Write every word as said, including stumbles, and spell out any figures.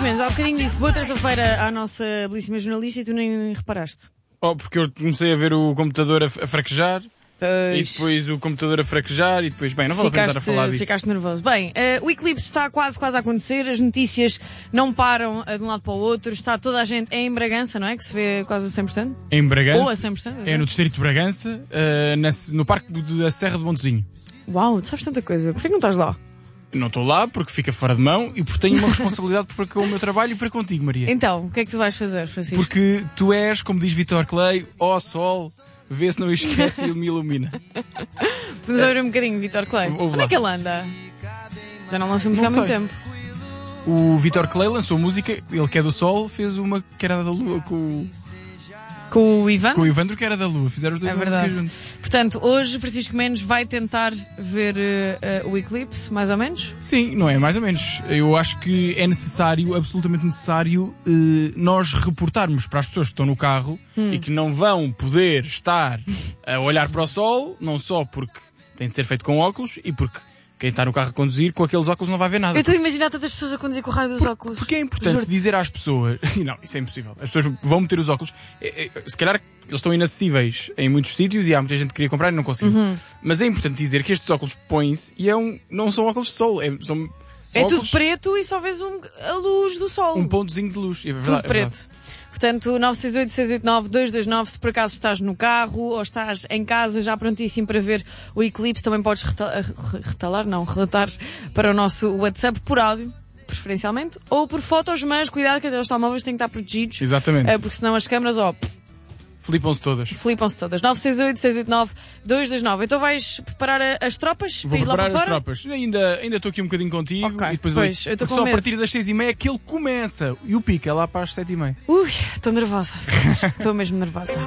menos, há bocadinho disse boa terça-feira à nossa belíssima jornalista e tu nem reparaste. Oh, porque eu comecei a ver o computador a, a fraquejar. Pois. E depois o computador a fraquejar e depois, bem, não vale a pena estar a falar disso. Ficaste nervoso. Bem, uh, o eclipse está quase, quase a acontecer, as notícias não param uh, de um lado para o outro, está toda a gente em Bragança, não é? Que se vê quase a cem por cento? Em Bragança. Ou a cem por cento. É no distrito de Bragança, uh, na, no parque da Serra de Montezinho. Uau, tu sabes tanta coisa. Porquê que não estás lá? Não estou lá porque fica fora de mão e porque tenho uma responsabilidade para com o meu trabalho e para contigo, Maria. Então, o que é que tu vais fazer, Francisco? Porque tu és, como diz Vítor Clay, ó sol, vê se não esquece e me ilumina. Vamos ouvir um bocadinho, Vítor Clay. Como é que ele anda? Já não lança música há muito tempo. O Vítor Clay lançou música, ele que é do sol, fez uma que era da lua com o... Com o Ivandro? Com o Ivandro que era da lua, fizeram os dois é uma verdade. música juntos. Portanto, hoje Francisco Mendes vai tentar ver uh, uh, o eclipse, mais ou menos? Sim, não é mais ou menos. Eu acho que é necessário, absolutamente necessário, uh, nós reportarmos para as pessoas que estão no carro hum. e que não vão poder estar a olhar para o sol, não só porque tem de ser feito com óculos e porque quem está no carro a conduzir com aqueles óculos não vai ver nada. Eu estou a imaginar tantas pessoas a conduzir com o raio dos Por, óculos. Porque é importante Juro. dizer às pessoas... Não, isso é impossível. As pessoas vão meter os óculos. É, é, se calhar eles estão inacessíveis em muitos sítios e há muita gente que queria comprar e não consegue. Uhum. Mas é importante dizer que estes óculos põem-se e é um, não são óculos de sol. É, são, são é óculos, tudo preto e só vês um, a luz do sol. Um pontozinho de luz. É verdade, tudo preto. É Portanto, nove seis oito, seis oito nove, dois dois nove, se por acaso estás no carro ou estás em casa já prontíssimo para ver o eclipse, também podes reta- retalar, não, relatar para o nosso WhatsApp por áudio, preferencialmente, ou por fotos, mas cuidado que até os telemóveis têm que estar protegidos. Exatamente. Porque senão as câmaras, ó... Oh, flipam-se todas. Flipam-se todas. nove seis oito, seis oito nove, dois dois nove. Então vais preparar a, as tropas? Vou para ir lá preparar para as fora? tropas. Ainda ainda estou aqui um bocadinho contigo. Okay. E depois pois, eu, eu só com a medo. partir das seis e meia é que ele começa. E o pico é lá para as sete e meia. Ui, estou nervosa. Estou mesmo nervosa.